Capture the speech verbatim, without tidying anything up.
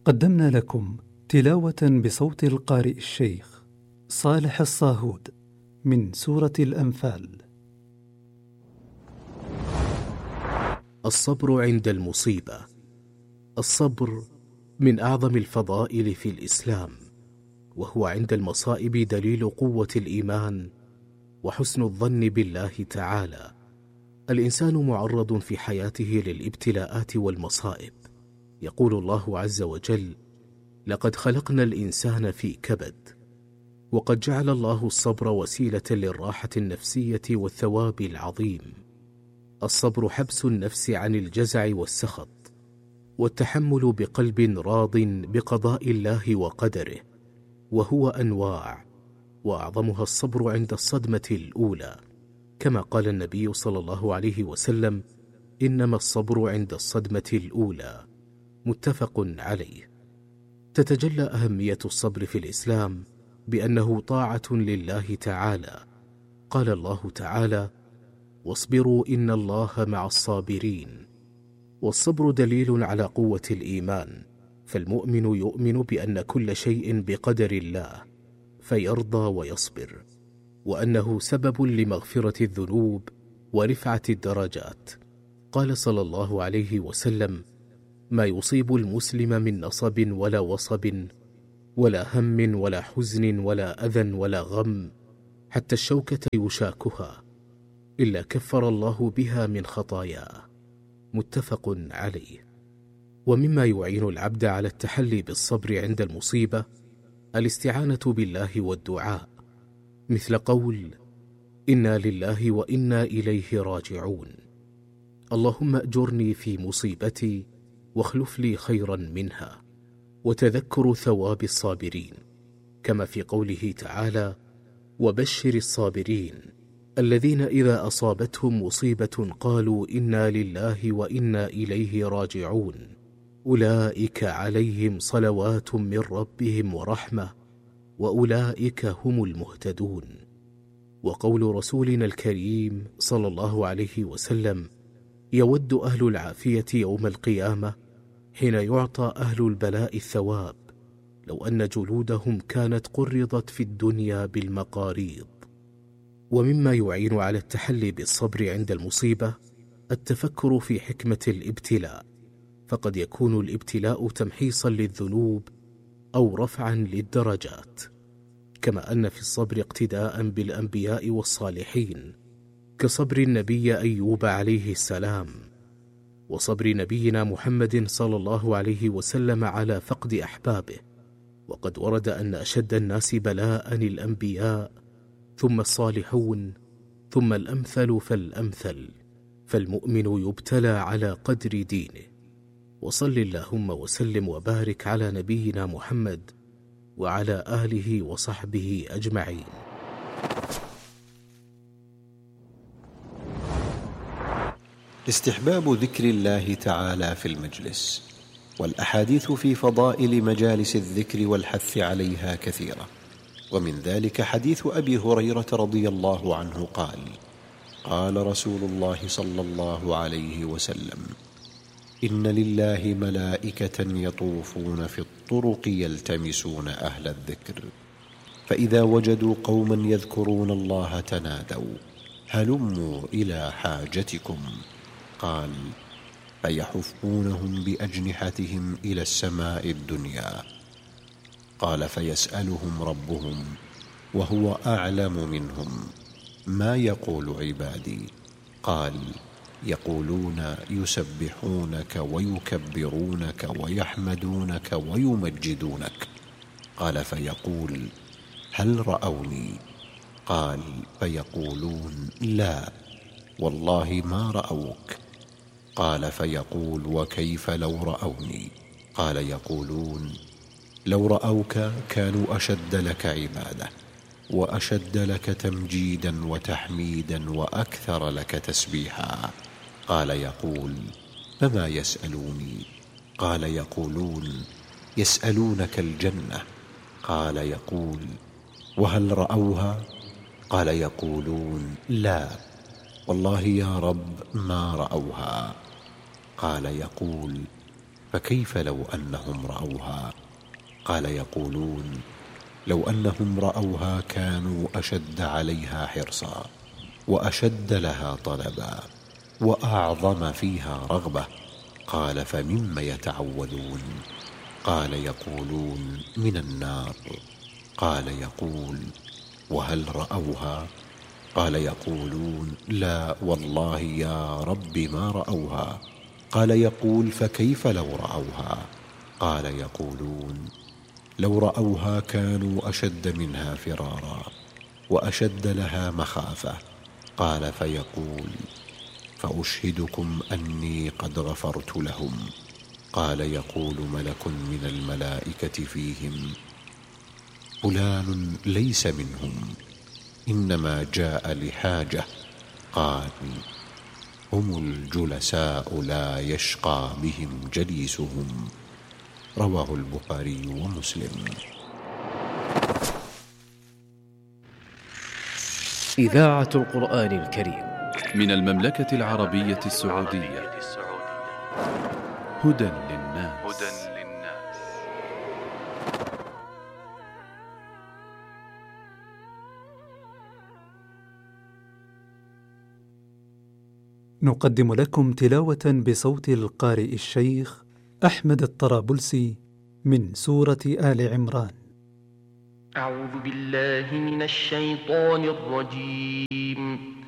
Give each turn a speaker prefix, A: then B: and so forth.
A: قدمنا لكم تلاوة بصوت القارئ الشيخ صالح الصاهود من سورة الأنفال.
B: الصبر عند المصيبة. الصبر من أعظم الفضائل في الإسلام، وهو عند المصائب دليل قوة الإيمان وحسن الظن بالله تعالى. الإنسان معرض في حياته للابتلاءات والمصائب. يقول الله عز وجل: لقد خلقنا الإنسان في كبد. وقد جعل الله الصبر وسيلة للراحة النفسية والثواب العظيم. الصبر حبس النفس عن الجزع والسخط، والتحمل بقلب راض بقضاء الله وقدره، وهو أنواع، وأعظمها الصبر عند الصدمة الأولى، كما قال النبي صلى الله عليه وسلم: إنما الصبر عند الصدمة الأولى. متفق عليه. تتجلى أهمية الصبر في الإسلام بأنه طاعة لله تعالى. قال الله تعالى: واصبروا إن الله مع الصابرين. والصبر دليل على قوة الإيمان، فالمؤمن يؤمن بأن كل شيء بقدر الله فيرضى ويصبر، وأنه سبب لمغفرة الذنوب ورفعة الدرجات. قال صلى الله عليه وسلم: ما يصيب المسلم من نصب ولا وصب ولا هم ولا حزن ولا أذى ولا غم حتى الشوكة يشاكها إلا كفر الله بها من خطاياه. متفق عليه. ومما يعين العبد على التحلي بالصبر عند المصيبة الاستعانة بالله والدعاء، مثل قول: إنا لله وإنا إليه راجعون. اللهم أجرني في مصيبتي واخلف لي خيرا منها. وتذكر ثواب الصابرين، كما في قوله تعالى: وبشر الصابرين الذين إذا أصابتهم مصيبة قالوا إنا لله وإنا إليه راجعون أولئك عليهم صلوات من ربهم ورحمة وأولئك هم المهتدون. وقول رسولنا الكريم صلى الله عليه وسلم: يود أهل العافية يوم القيامة حين يعطى أهل البلاء الثواب لو أن جلودهم كانت قرضت في الدنيا بالمقاريض. ومما يعين على التحلي بالصبر عند المصيبة التفكر في حكمة الابتلاء، فقد يكون الابتلاء تمحيصا للذنوب أو رفعا للدرجات، كما أن في الصبر اقتداء بالأنبياء والصالحين، كصبر النبي أيوب عليه السلام، وصبر نبينا محمد صلى الله عليه وسلم على فقد أحبابه. وقد ورد أن أشد الناس بلاء الأنبياء، ثم الصالحون، ثم الأمثل فالأمثل، فالمؤمن يبتلى على قدر دينه. وصل اللهم وسلم وبارك على نبينا محمد وعلى آله وصحبه أجمعين.
C: استحباب ذكر الله تعالى في المجلس. والأحاديث في فضائل مجالس الذكر والحث عليها كثيرة، ومن ذلك حديث أبي هريرة رضي الله عنه قال: قال رسول الله صلى الله عليه وسلم: إن لله ملائكة يطوفون في الطرق يلتمسون أهل الذكر، فإذا وجدوا قوما يذكرون الله تنادوا: هلموا إلى حاجتكم. قال: فيحفونهم بأجنحتهم إلى السماء الدنيا. قال: فيسألهم ربهم وهو أعلم منهم: ما يقول عبادي؟ قال: يقولون يسبحونك ويكبرونك ويحمدونك ويمجدونك. قال: فيقول: هل رأوني؟ قال: فيقولون: لا والله ما رأوك. قال: فيقول: وكيف لو رأوني؟ قال: يقولون: لو رأوك كانوا أشد لك عبادة، وأشد لك تمجيدا وتحميدا، وأكثر لك تسبيحا. قال: يقول: فما يسألوني؟ قال: يقولون: يسألونك الجنة. قال: يقول: وهل رأوها؟ قال: يقولون: لا والله يا رب ما رأوها. قال: يقول: فكيف لو أنهم رأوها؟ قال يقولون لو أنهم رأوها كانوا أشد عليها حرصا وأشد لها طلبا وأعظم فيها رغبة. قال فمما يتعوذون؟ قال يقولون من النار. قال يقول وهل رأوها؟ قال يقولون لا والله يا رب ما رأوها. قال يقول فكيف لو رأوها؟ قال يقولون لو رأوها كانوا أشد منها فرارا وأشد لها مخافة. قال فيقول فأشهدكم أني قد غفرت لهم. قال يقول ملك من الملائكة فيهم فلان ليس منهم إنما جاء لحاجة. قال هم الجلساء لا يشقى بهم جليسهم. رواه البخاري ومسلم.
B: إذاعة القرآن الكريم
D: من المملكة العربية السعودية. هدى للناس.
A: نقدم لكم تلاوة بصوت القارئ الشيخ أحمد الطرابلسي من سورة آل عمران.
E: أعوذ بالله من الشيطان الرجيم.